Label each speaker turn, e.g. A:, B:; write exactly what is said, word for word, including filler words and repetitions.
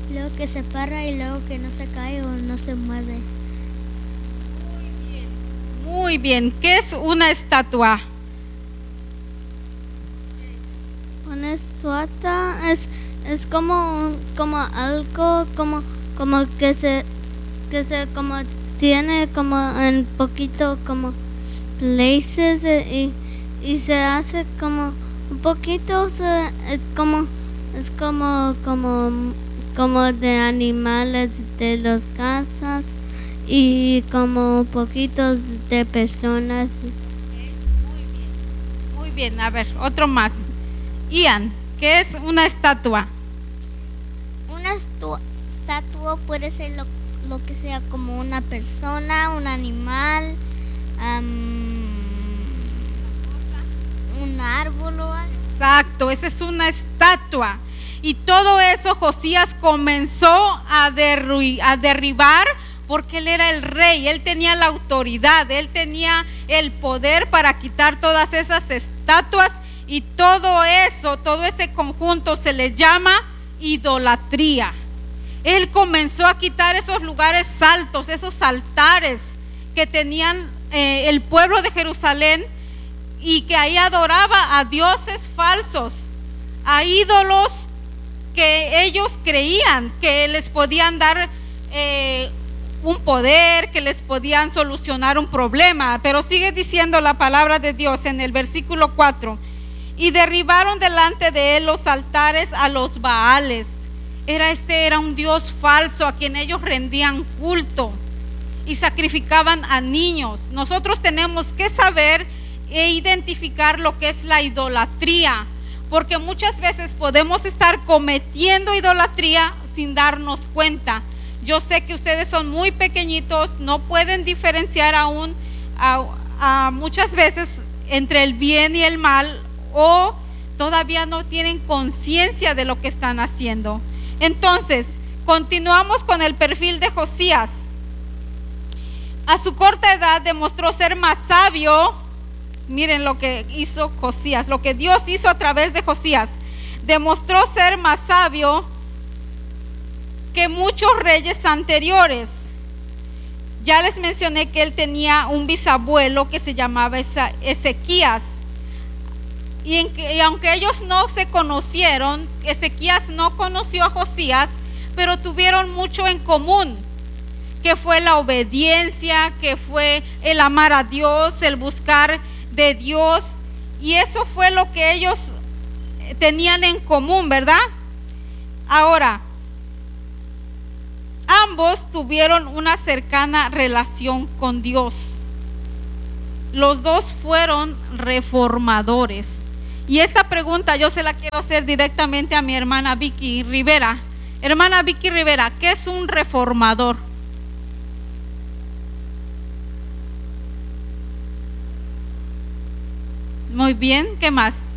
A: Luego que se para y luego que no se cae o no se mueve.
B: Muy bien. Muy bien. ¿Qué es una estatua?
A: Una estatua es, es como, como algo como, como que se que se como tiene como en poquito como places y, y se hace como un poquito se, es como es como como como de animales de las casas y como poquitos de personas.
B: Okay, muy bien. Muy bien. A ver, otro más. Ian, ¿qué es una estatua?
A: Una estatua puede ser lo, lo que sea, como una persona, un animal, um, un árbol o algo.
B: Exacto, esa es una estatua. Y todo eso Josías comenzó a, derru- a derribar porque él era el rey, él tenía la autoridad, él tenía el poder para quitar todas esas estatuas y todo eso, todo ese conjunto se le llama idolatría. Él comenzó a quitar esos lugares altos, esos altares que tenían eh, el pueblo de Jerusalén y que ahí adoraba a dioses falsos, a ídolos que ellos creían que les podían dar eh, un poder, que les podían solucionar un problema. Pero sigue diciendo la palabra de Dios en el versículo cuatro: y derribaron delante de él los altares a los Baales. Era este era un dios falso a quien ellos rendían culto y sacrificaban a niños. Nosotros tenemos que saber e identificar lo que es la idolatría, porque muchas veces podemos estar cometiendo idolatría sin darnos cuenta. Yo sé que ustedes son muy pequeñitos, no pueden diferenciar aún a, a muchas veces entre el bien y el mal, o todavía no tienen conciencia de lo que están haciendo. Entonces, continuamos con el perfil de Josías. A su corta edad demostró ser más sabio. Miren lo que hizo Josías, lo que Dios hizo a través de Josías. Demostró ser más sabio que muchos reyes anteriores. Ya les mencioné que él tenía un bisabuelo que se llamaba Ezequías. Y, en que, y aunque ellos no se conocieron, Ezequías no conoció a Josías, pero tuvieron mucho en común, que fue la obediencia, que fue el amar a Dios, el buscar de Dios, y eso fue lo que ellos tenían en común, ¿verdad? Ahora, ambos tuvieron una cercana relación con Dios. Los dos fueron reformadores. Y esta pregunta yo se la quiero hacer directamente a mi hermana Vicky Rivera. Hermana Vicky Rivera, ¿qué es un reformador? Muy bien, ¿qué más?